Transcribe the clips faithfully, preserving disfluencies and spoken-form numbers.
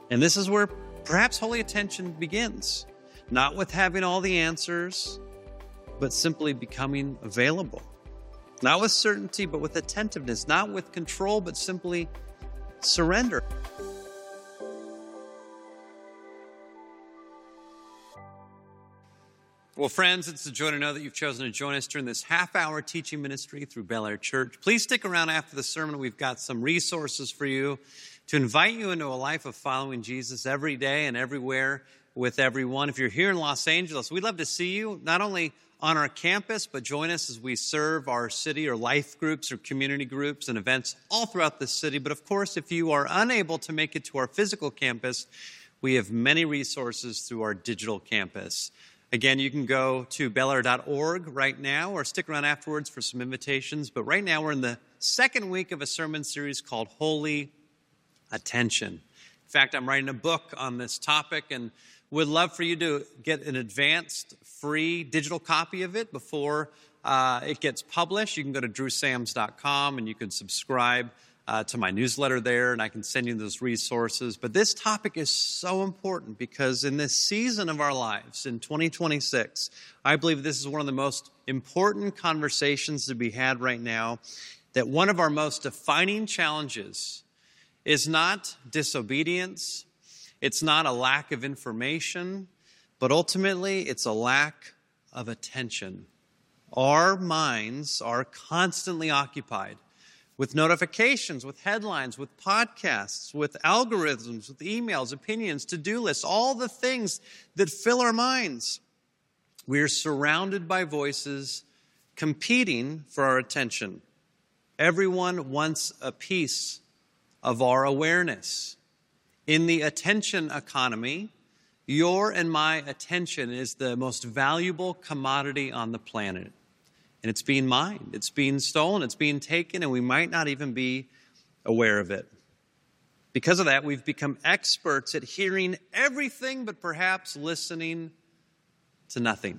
And this is where perhaps holy attention begins. Not with having all the answers, but simply becoming available. Not with certainty, but with attentiveness. Not with control, but simply surrender. Well, friends, it's a joy to know that you've chosen to join us during this half-hour teaching ministry through Bel Air Church. Please stick around after the sermon. We've got some resources for you to invite you into a life of following Jesus every day and everywhere with everyone. If you're here in Los Angeles, we'd love to see you, not only on our campus, but join us as we serve our city or life groups or community groups and events all throughout the city. But of course, if you are unable to make it to our physical campus, we have many resources through our digital campus. Again, you can go to bel air dot org right now or stick around afterwards for some invitations. But right now we're in the second week of a sermon series called Holy Attention. In fact, I'm writing a book on this topic and would love for you to get an advanced free digital copy of it before uh, it gets published. You can go to drew sams dot com and you can subscribe Uh, to my newsletter there, and I can send you those resources. But this topic is so important because in this season of our lives, in twenty twenty-six, I believe this is one of the most important conversations to be had right now, that one of our most defining challenges is not disobedience, it's not a lack of information, but ultimately it's a lack of attention. Our minds are constantly occupied with notifications, with headlines, with podcasts, with algorithms, with emails, opinions, to-do lists, all the things that fill our minds. We are surrounded by voices competing for our attention. Everyone wants a piece of our awareness. In the attention economy, your and my attention is the most valuable commodity on the planet. And it's being mined, it's being stolen, it's being taken, and we might not even be aware of it. Because of that, we've become experts at hearing everything, but perhaps listening to nothing.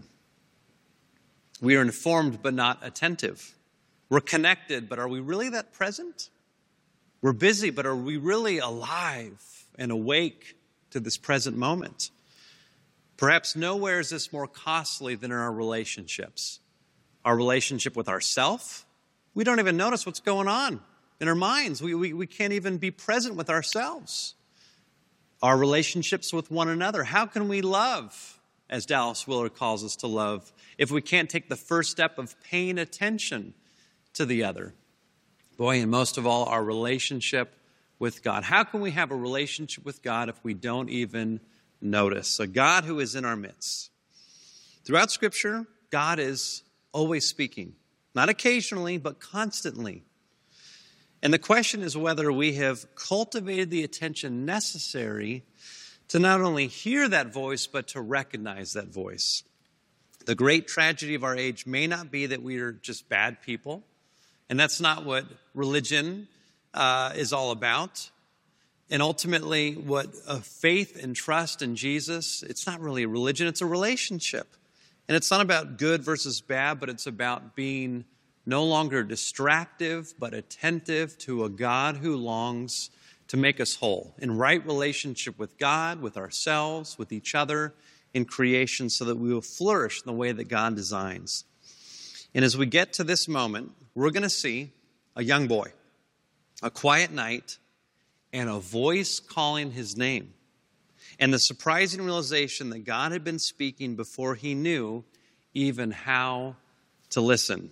We are informed, but not attentive. We're connected, but are we really that present? We're busy, but are we really alive and awake to this present moment? Perhaps nowhere is this more costly than in our relationships. Our relationship with ourselves, we don't even notice what's going on in our minds. We, we, we can't even be present with ourselves. Our relationships with one another. How can we love, as Dallas Willard calls us to love, if we can't take the first step of paying attention to the other? Boy, and most of all, our relationship with God. How can we have a relationship with God if we don't even notice? A God who is in our midst. Throughout Scripture, God is always speaking, not occasionally, but constantly. And the question is whether we have cultivated the attention necessary to not only hear that voice, but to recognize that voice. The great tragedy of our age may not be that we are just bad people, and that's not what religion uh, is all about. And ultimately, what a faith and trust in Jesus, it's not really a religion, it's a relationship. And it's not about good versus bad, but it's about being no longer distractive, but attentive to a God who longs to make us whole in right relationship with God, with ourselves, with each other, in creation, so that we will flourish in the way that God designs. And as we get to this moment, we're going to see a young boy, a quiet night, and a voice calling his name. And the surprising realization that God had been speaking before he knew even how to listen.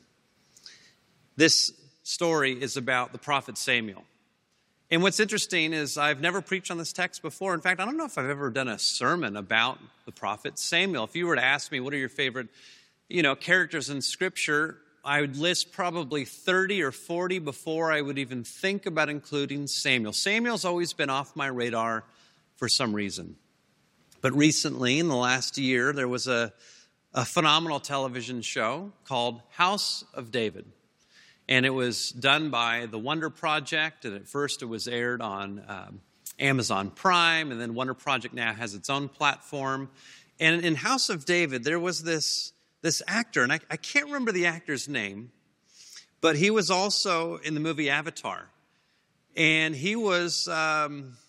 This story is about the prophet Samuel. And what's interesting is I've never preached on this text before. In fact, I don't know if I've ever done a sermon about the prophet Samuel. If you were to ask me, what are your favorite, you know, characters in Scripture, I would list probably thirty or forty before I would even think about including Samuel. Samuel's always been off my radar for some reason. But recently, in the last year, there was a, a phenomenal television show called House of David. And it was done by the Wonder Project. And at first it was aired on um, Amazon Prime. And then Wonder Project now has its own platform. And in House of David, there was this, this actor. And I, I can't remember the actor's name. But he was also in the movie Avatar. And he was... Um,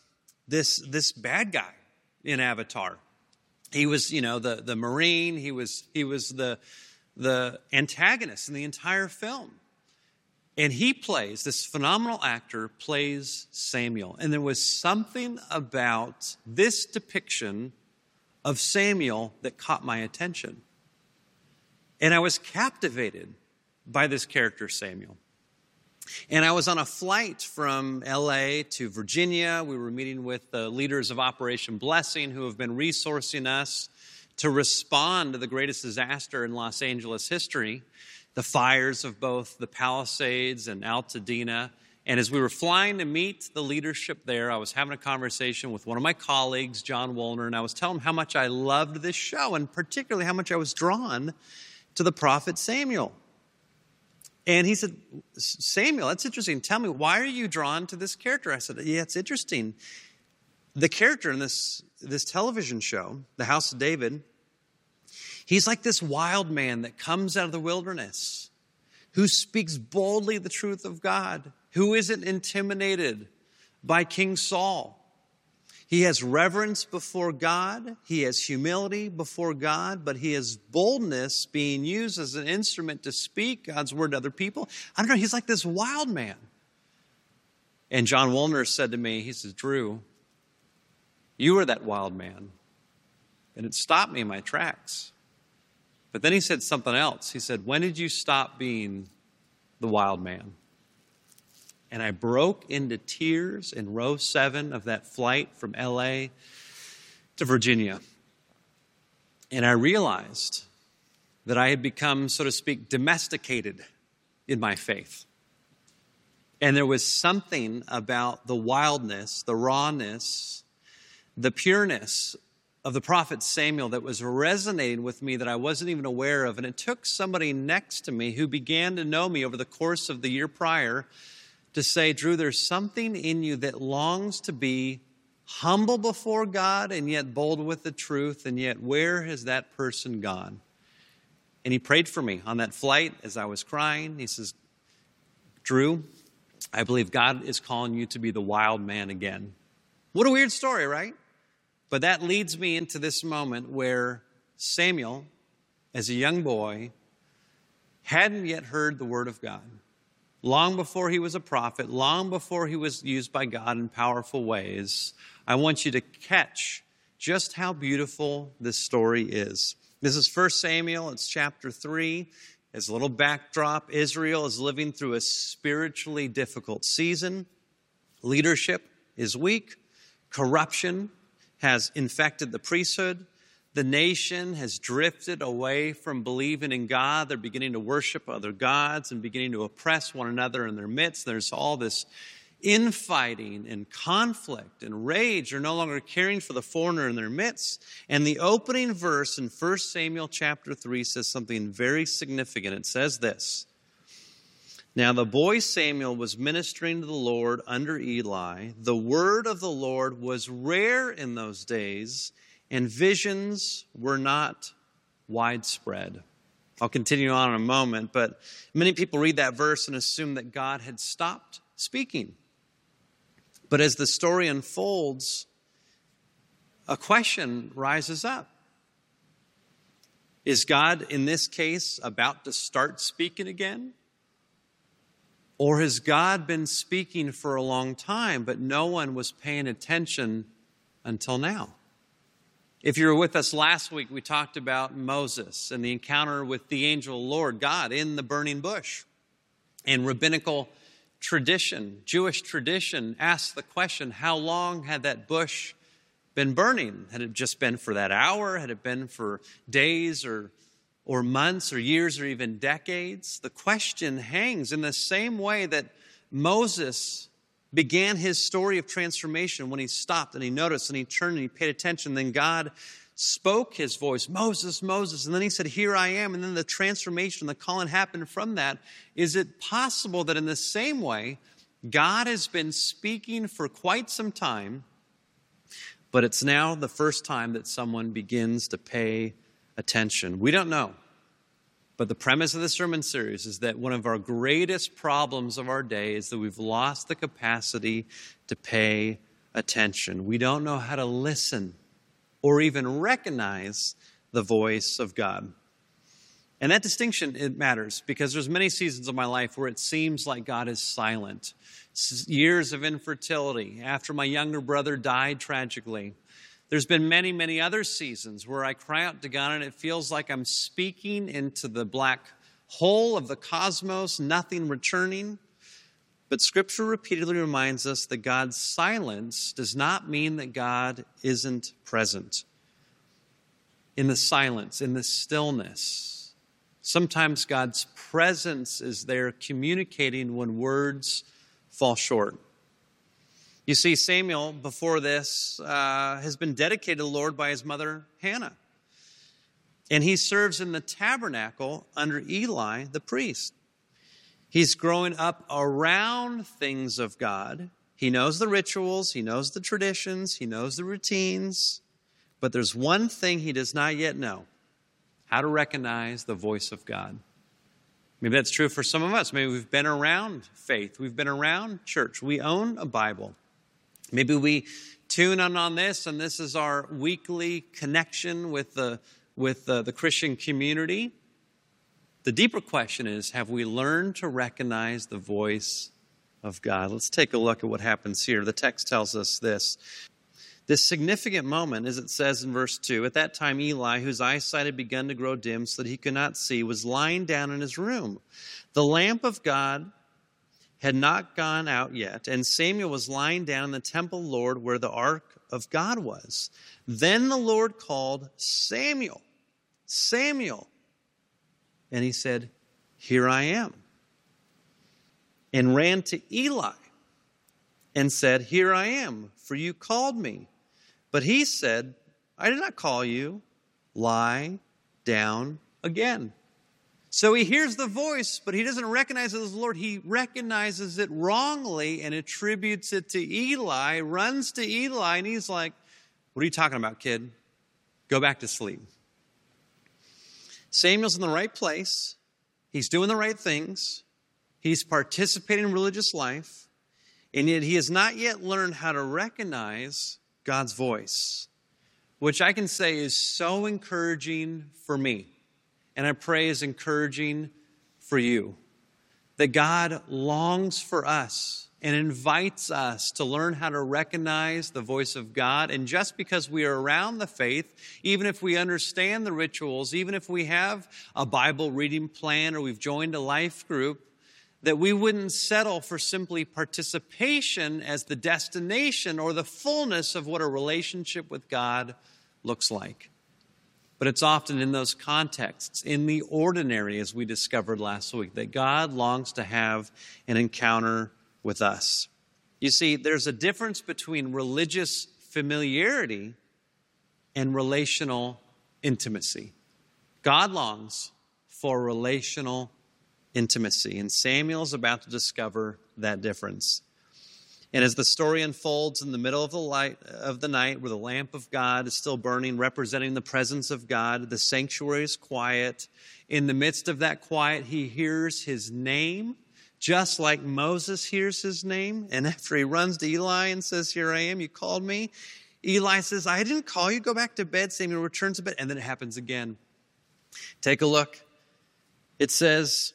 this, this bad guy in Avatar. He was, you know, the, the Marine. He was, he was the, the antagonist in the entire film. And he plays, this phenomenal actor plays Samuel. And there was something about this depiction of Samuel that caught my attention. And I was captivated by this character, Samuel. And I was on a flight from L A to Virginia. We were meeting with the leaders of Operation Blessing, who have been resourcing us to respond to the greatest disaster in Los Angeles history, the fires of both the Palisades and Altadena. And as we were flying to meet the leadership there, I was having a conversation with one of my colleagues, John Woolner, and I was telling him how much I loved this show, and particularly how much I was drawn to the prophet Samuel. And he said, Samuel, that's interesting. Tell me, why are you drawn to this character? I said, yeah, it's interesting. The character in this, this television show, The House of David, he's like this wild man that comes out of the wilderness, who speaks boldly the truth of God, who isn't intimidated by King Saul. He has reverence before God. He has humility before God, but he has boldness being used as an instrument to speak God's word to other people. I don't know. He's like this wild man. And John Woolner said to me, he says, Drew, you are that wild man. And it stopped me in my tracks. But then he said something else. He said, when did you stop being the wild man? And I broke into tears in row seven of that flight from L A to Virginia. And I realized that I had become, so to speak, domesticated in my faith. And there was something about the wildness, the rawness, the pureness of the prophet Samuel that was resonating with me that I wasn't even aware of. And it took somebody next to me who began to know me over the course of the year prior to say, Drew, there's something in you that longs to be humble before God and yet bold with the truth, and yet where has that person gone? And he prayed for me on that flight as I was crying. He says, Drew, I believe God is calling you to be the wild man again. What a weird story, right? But that leads me into this moment where Samuel, as a young boy, hadn't yet heard the word of God. Long before he was a prophet, long before he was used by God in powerful ways, I want you to catch just how beautiful this story is. This is First Samuel, it's chapter three. As a little backdrop, Israel is living through a spiritually difficult season. Leadership is weak. Corruption has infected the priesthood. The nation has drifted away from believing in God. They're beginning to worship other gods and beginning to oppress one another in their midst. There's all this infighting and conflict and rage. They're no longer caring for the foreigner in their midst. And the opening verse in First Samuel chapter three says something very significant. It says this, now the boy Samuel was ministering to the Lord under Eli. The word of the Lord was rare in those days, and visions were not widespread. I'll continue on in a moment, but many people read that verse and assume that God had stopped speaking. But as the story unfolds, a question rises up. Is God, in this case, about to start speaking again? Or has God been speaking for a long time, but no one was paying attention until now? If you were with us last week, we talked about Moses and the encounter with the angel Lord God in the burning bush. And rabbinical tradition, Jewish tradition, asks the question, how long had that bush been burning? Had it just been for that hour? Had it been for days or, or months or years or even decades? The question hangs in the same way that Moses began his story of transformation when he stopped and he noticed and he turned and he paid attention. Then God spoke his voice, Moses, Moses. And then he said, here I am. And then the transformation, the calling happened from that. Is it possible that in the same way, God has been speaking for quite some time, but it's now the first time that someone begins to pay attention? We don't know. But the premise of the sermon series is that one of our greatest problems of our day is that we've lost the capacity to pay attention. We don't know how to listen or even recognize the voice of God. And that distinction, it matters because there's many seasons of my life where it seems like God is silent. Years of infertility after my younger brother died tragically. There's been many, many other seasons where I cry out to God and it feels like I'm speaking into the black hole of the cosmos, nothing returning. But Scripture repeatedly reminds us that God's silence does not mean that God isn't present. In the silence, in the stillness, sometimes God's presence is there communicating when words fall short. You see, Samuel, before this, uh, has been dedicated to the Lord by his mother, Hannah. And he serves in the tabernacle under Eli, the priest. He's growing up around things of God. He knows the rituals, he knows the traditions, he knows the routines. But there's one thing he does not yet know: how to recognize the voice of God. Maybe that's true for some of us. Maybe we've been around faith. We've been around church. We own a Bible. Maybe we tune in on this, and this is our weekly connection with the, with the, the Christian community. The deeper question is, have we learned to recognize the voice of God? Let's take a look at what happens here. The text tells us this. This significant moment, as it says in verse two, at that time Eli, whose eyesight had begun to grow dim so that he could not see, was lying down in his room. The lamp of God had not gone out yet, and Samuel was lying down in the temple, Lord, where the ark of God was. Then the Lord called, Samuel, Samuel. And he said, here I am. And ran to Eli and said, here I am, for you called me. But he said, I did not call you. Lie down again. So he hears the voice, but he doesn't recognize it as the Lord. He recognizes it wrongly and attributes it to Eli, runs to Eli, and he's like, what are you talking about, kid? Go back to sleep. Samuel's in the right place. He's doing the right things. He's participating in religious life. And yet he has not yet learned how to recognize God's voice, which I can say is so encouraging for me. And I pray is encouraging for you. That God longs for us and invites us to learn how to recognize the voice of God. And just because we are around the faith, even if we understand the rituals, even if we have a Bible reading plan or we've joined a life group, that we wouldn't settle for simply participation as the destination or the fullness of what a relationship with God looks like. But it's often in those contexts, in the ordinary, as we discovered last week, that God longs to have an encounter with us. You see, there's a difference between religious familiarity and relational intimacy. God longs for relational intimacy, and Samuel's about to discover that difference. And as the story unfolds in the middle of the light of the night, where the lamp of God is still burning, representing the presence of God, the sanctuary is quiet. In the midst of that quiet, he hears his name, just like Moses hears his name. And after he runs to Eli and says, here I am, you called me. Eli says, I didn't call you, go back to bed. Samuel returns to bed, and then it happens again. Take a look. It says,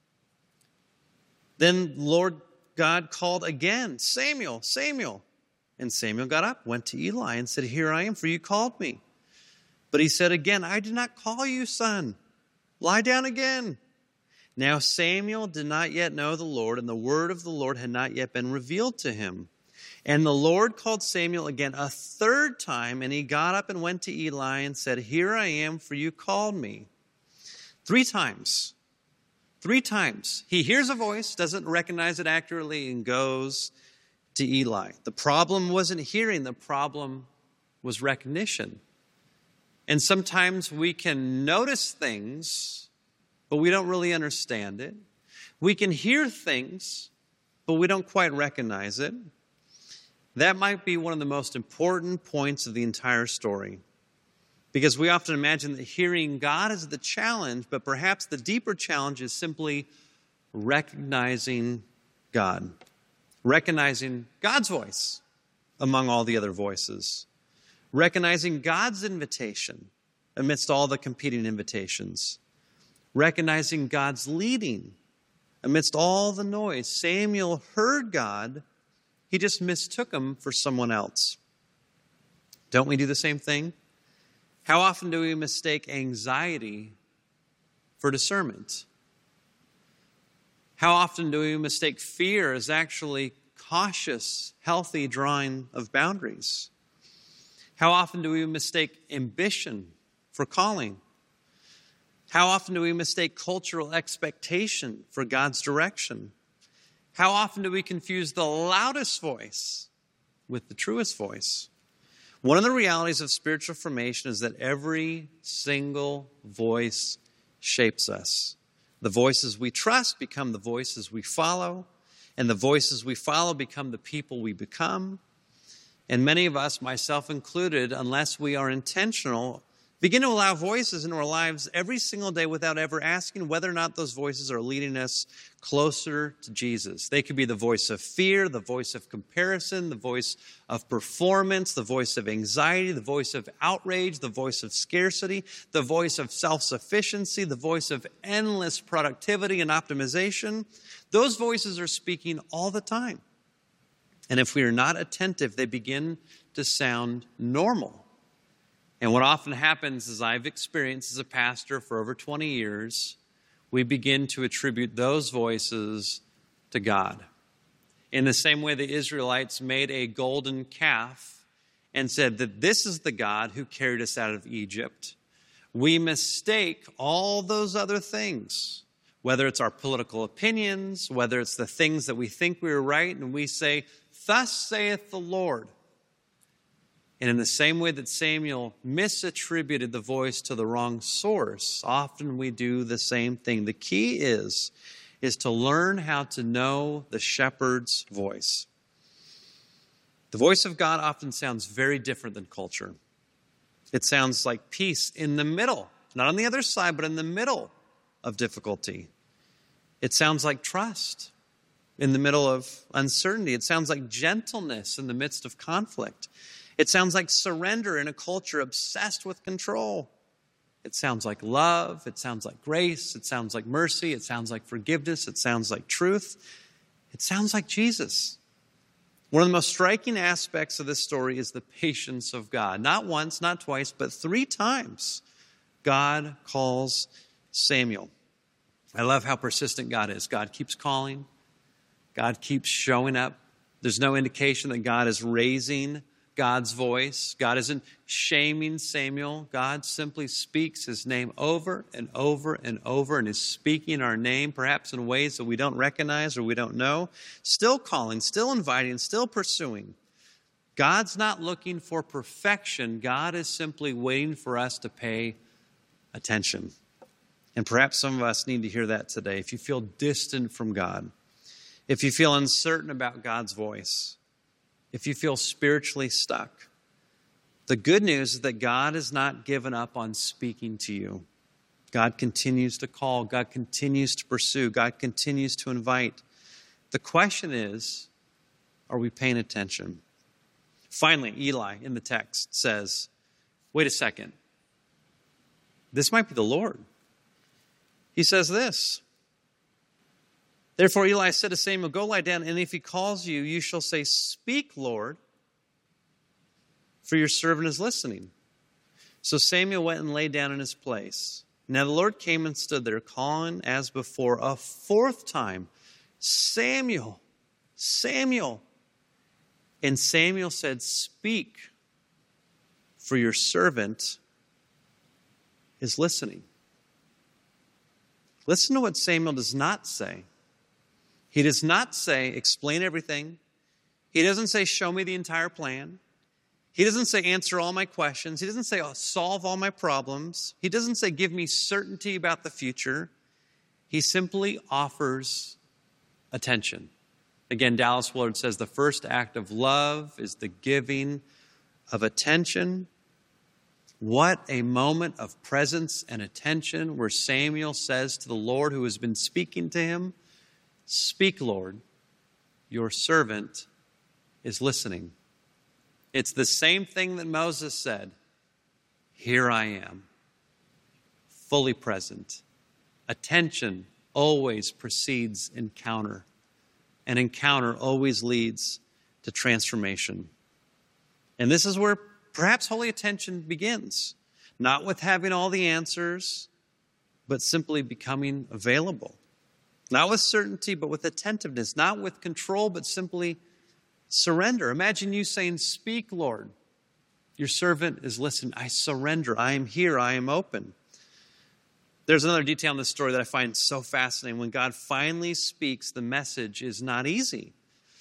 then Lord God called again, Samuel, Samuel. And Samuel got up, went to Eli and said, here I am, for you called me. But he said again, I did not call you, son. Lie down again. Now Samuel did not yet know the Lord, and the word of the Lord had not yet been revealed to him. And the Lord called Samuel again a third time, and he got up and went to Eli and said, here I am, for you called me. Three times. Three times. He hears a voice, doesn't recognize it accurately, and goes to Eli. The problem wasn't hearing. The problem was recognition. And sometimes we can notice things, but we don't really understand it. We can hear things, but we don't quite recognize it. That might be one of the most important points of the entire story. Because we often imagine that hearing God is the challenge, but perhaps the deeper challenge is simply recognizing God. Recognizing God's voice among all the other voices, recognizing God's invitation amidst all the competing invitations, recognizing God's leading amidst all the noise. Samuel heard God, he just mistook him for someone else. Don't we do the same thing? How often do we mistake anxiety for discernment? How often do we mistake fear as actually cautious, healthy drawing of boundaries? How often do we mistake ambition for calling? How often do we mistake cultural expectation for God's direction? How often do we confuse the loudest voice with the truest voice? One of the realities of spiritual formation is that every single voice shapes us. The voices we trust become the voices we follow, and the voices we follow become the people we become. And many of us, myself included, unless we are intentional, begin to allow voices into our lives every single day without ever asking whether or not those voices are leading us closer to Jesus. They could be the voice of fear, the voice of comparison, the voice of performance, the voice of anxiety, the voice of outrage, the voice of scarcity, the voice of self-sufficiency, the voice of endless productivity and optimization. Those voices are speaking all the time. And if we are not attentive, they begin to sound normal. And what often happens, as I've experienced as a pastor for over twenty years, we begin to attribute those voices to God. In the same way the Israelites made a golden calf and said that this is the God who carried us out of Egypt, we mistake all those other things, whether it's our political opinions, whether it's the things that we think we are right, and we say, "Thus saith the Lord." And in the same way that Samuel misattributed the voice to the wrong source, often we do the same thing. The key is, is to learn how to know the shepherd's voice. The voice of God often sounds very different than culture. It sounds like peace in the middle, not on the other side, but in the middle of difficulty. It sounds like trust in the middle of uncertainty. It sounds like gentleness in the midst of conflict. It sounds like surrender in a culture obsessed with control. It sounds like love. It sounds like grace. It sounds like mercy. It sounds like forgiveness. It sounds like truth. It sounds like Jesus. One of the most striking aspects of this story is the patience of God. Not once, not twice, but three times God calls Samuel. I love how persistent God is. God keeps calling. God keeps showing up. There's no indication that God is raising God's voice. God isn't shaming Samuel. God simply speaks his name over and over and over and is speaking our name, perhaps in ways that we don't recognize or we don't know. Still calling, still inviting, still pursuing. God's not looking for perfection. God is simply waiting for us to pay attention. And perhaps some of us need to hear that today. If you feel distant from God, if you feel uncertain about God's voice, if you feel spiritually stuck, the good news is that God has not given up on speaking to you. God continues to call. God continues to pursue. God continues to invite. The question is, are we paying attention? Finally, Eli in the text says, wait a second. This might be the Lord. He says this. Therefore Eli said to Samuel, go lie down, and if he calls you, you shall say, speak, Lord, for your servant is listening. So Samuel went and lay down in his place. Now the Lord came and stood there, calling as before a fourth time, Samuel, Samuel. And Samuel said, speak, for your servant is listening. Listen to what Samuel does not say. He does not say, explain everything. He doesn't say, show me the entire plan. He doesn't say, answer all my questions. He doesn't say, oh, solve all my problems. He doesn't say, give me certainty about the future. He simply offers attention. Again, Dallas Willard says, the first act of love is the giving of attention. What a moment of presence and attention where Samuel says to the Lord who has been speaking to him, speak, Lord, your servant is listening. It's the same thing that Moses said. Here I am, fully present. Attention always precedes encounter, and encounter always leads to transformation. And this is where perhaps holy attention begins, not with having all the answers, but simply becoming available. Not with certainty, but with attentiveness. Not with control, but simply surrender. Imagine you saying, "Speak, Lord. Your servant is listening. I surrender. I am here. I am open." There's another detail in this story that I find so fascinating. When God finally speaks, the message is not easy.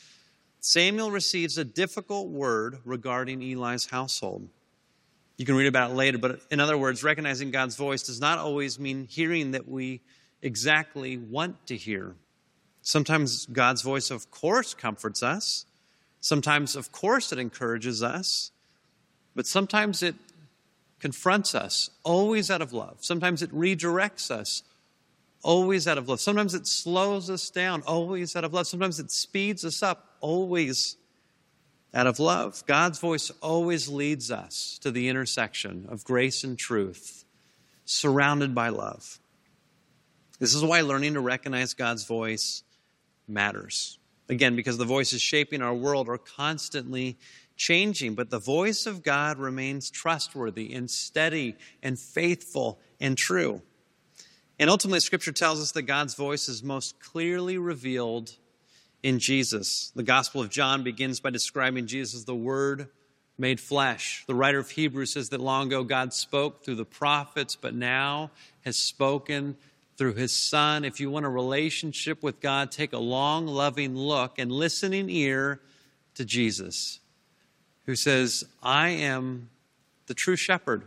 Samuel receives a difficult word regarding Eli's household. You can read about it later, but in other words, recognizing God's voice does not always mean hearing that we exactly want to hear. Sometimes God's voice, of course, comforts us. Sometimes, of course, it encourages us. But sometimes it confronts us, always out of love. Sometimes it redirects us, always out of love. Sometimes it slows us down, always out of love. Sometimes it speeds us up, always out of love. God's voice always leads us to the intersection of grace and truth, surrounded by love. This is why learning to recognize God's voice matters. Again, because the voices shaping our world are constantly changing, but the voice of God remains trustworthy and steady and faithful and true. And ultimately, Scripture tells us that God's voice is most clearly revealed in Jesus. The Gospel of John begins by describing Jesus as the Word made flesh. The writer of Hebrews says that long ago God spoke through the prophets, but now has spoken through His Son. If you want a relationship with God, take a long, loving look and listening ear to Jesus, who says, "I am the true shepherd.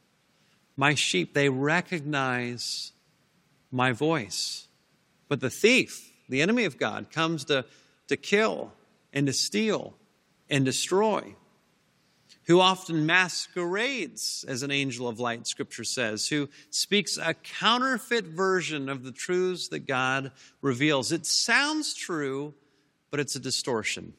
My sheep, they recognize my voice. But the thief, the enemy of God, comes to, to kill and to steal and destroy, who often masquerades as an angel of light," Scripture says, who speaks a counterfeit version of the truths that God reveals. It sounds true, but it's a distortion.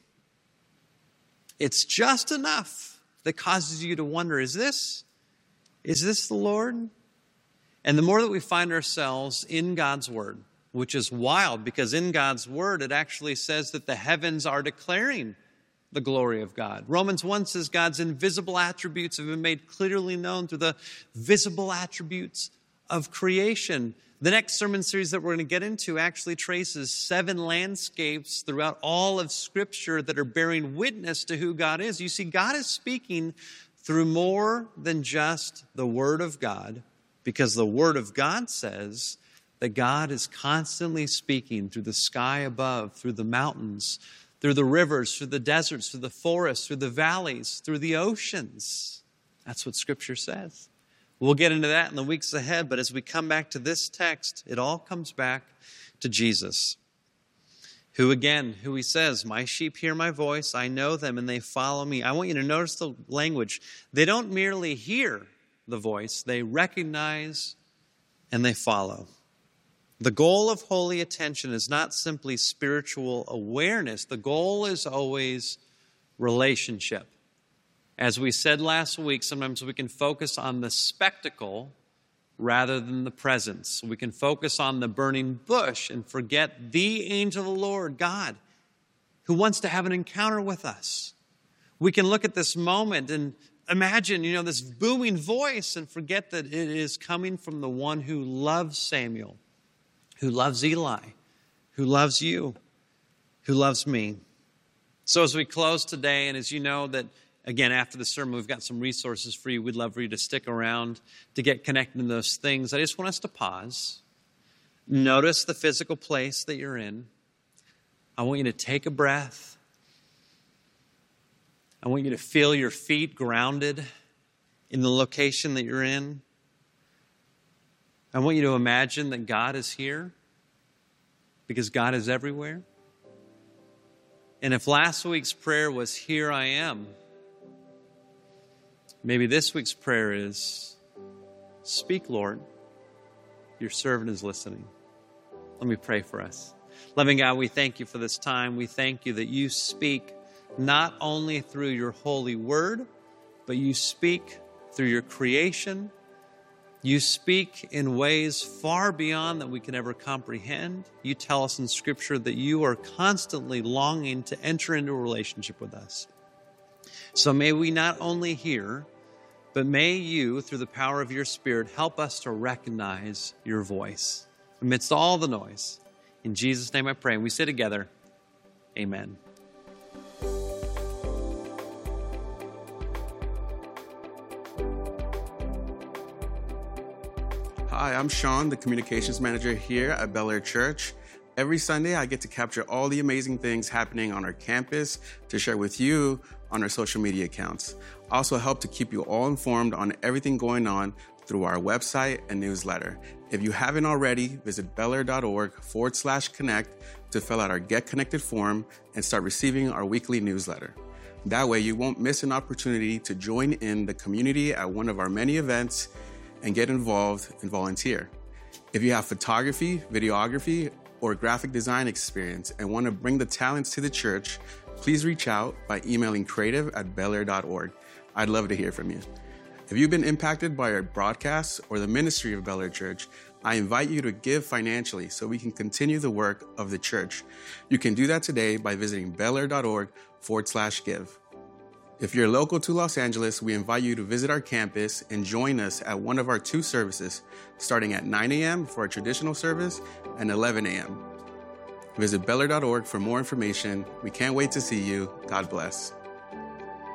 It's just enough that causes you to wonder, is this, is this the Lord? And the more that we find ourselves in God's Word, which is wild, because in God's Word it actually says that the heavens are declaring the glory of God. Romans one says God's invisible attributes have been made clearly known through the visible attributes of creation. The next sermon series that we're going to get into actually traces seven landscapes throughout all of Scripture that are bearing witness to who God is. You see, God is speaking through more than just the Word of God, because the Word of God says that God is constantly speaking through the sky above, through the mountains, through the rivers, through the deserts, through the forests, through the valleys, through the oceans. That's what Scripture says. We'll get into that in the weeks ahead, but as we come back to this text, it all comes back to Jesus, who again, who He says, "My sheep hear my voice, I know them, and they follow me." I want you to notice the language. They don't merely hear the voice, they recognize and they follow. The goal of holy attention is not simply spiritual awareness. The goal is always relationship. As we said last week, sometimes we can focus on the spectacle rather than the presence. We can focus on the burning bush and forget the angel of the Lord, God, who wants to have an encounter with us. We can look at this moment and imagine, you know, this booming voice and forget that it is coming from the one who loves Samuel, who loves Eli, who loves you, who loves me. So as we close today, and as you know that, again, after the sermon, we've got some resources for you. We'd love for you to stick around to get connected in those things. I just want us to pause. Notice the physical place that you're in. I want you to take a breath. I want you to feel your feet grounded in the location that you're in. I want you to imagine that God is here, because God is everywhere. And if last week's prayer was, "Here I am," maybe this week's prayer is, "Speak, Lord. Your servant is listening." Let me pray for us. Loving God, we thank you for this time. We thank you that you speak not only through your holy word, but you speak through your creation. You speak in ways far beyond that we can ever comprehend. You tell us in Scripture that you are constantly longing to enter into a relationship with us. So may we not only hear, but may you, through the power of your Spirit, help us to recognize your voice amidst all the noise. In Jesus' name I pray, and we say together, amen. Hi, I'm Sean, the communications manager here at Bel Air Church. Every Sunday, I get to capture all the amazing things happening on our campus to share with you on our social media accounts. I also help to keep you all informed on everything going on through our website and newsletter. If you haven't already, visit belair.org forward slash connect to fill out our Get Connected form and start receiving our weekly newsletter. That way, you won't miss an opportunity to join in the community at one of our many events and get involved and volunteer. If you have photography, videography, or graphic design experience and want to bring the talents to the church, please reach out by emailing creative at belair dot org. I'd love to hear from you. If you've been impacted by our broadcasts or the ministry of Bel Air Church, I invite you to give financially so we can continue the work of the church. You can do that today by visiting belair.org forward slash give. If you're local to Los Angeles, we invite you to visit our campus and join us at one of our two services, starting at nine a.m. for our traditional service and eleven a.m. Visit belair dot org for more information. We can't wait to see you. God bless.